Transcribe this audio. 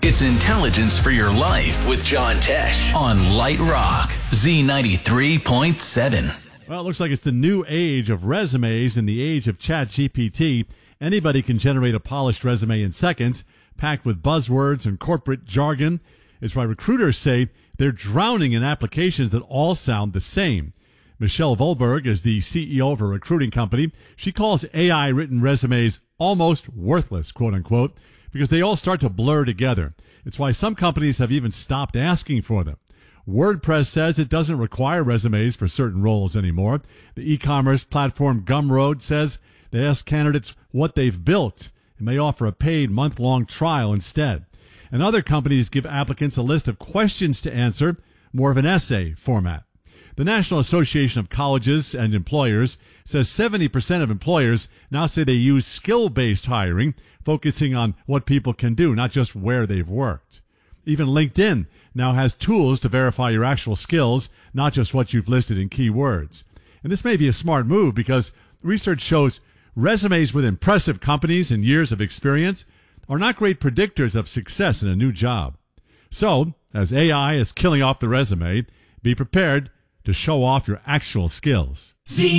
It's intelligence for your life with John Tesh on Light Rock, Z93.7. Well, it looks like it's the new age of resumes and the age of ChatGPT. Anybody can generate a polished resume in seconds, packed with buzzwords and corporate jargon. It's why recruiters say they're drowning in applications that all sound the same. Michelle Volberg is the CEO of a recruiting company. She calls AI-written resumes almost worthless, quote unquote, because they all start to blur together. It's why some companies have even stopped asking for them. WordPress says it doesn't require resumes for certain roles anymore. The e-commerce platform Gumroad says they ask candidates what they've built and may offer a paid month-long trial instead. And other companies give applicants a list of questions to answer, more of an essay format. The National Association of Colleges and Employers says 70% of employers now say they use skill-based hiring, focusing on what people can do, not just where they've worked. Even LinkedIn now has tools to verify your actual skills, not just what you've listed in keywords. And this may be a smart move because research shows resumes with impressive companies and years of experience are not great predictors of success in a new job. So, as AI is killing off the resume, be prepared to show off your actual skills.